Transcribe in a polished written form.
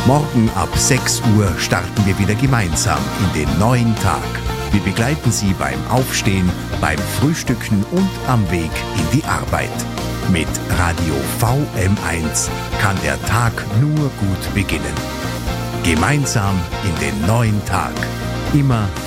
Morgen ab 6 Uhr starten wir wieder gemeinsam in den neuen Tag. Wir begleiten Sie beim Aufstehen, beim Frühstücken und am Weg in die Arbeit. Mit Radio VM1 kann der Tag nur gut beginnen. Gemeinsam in den neuen Tag. Immer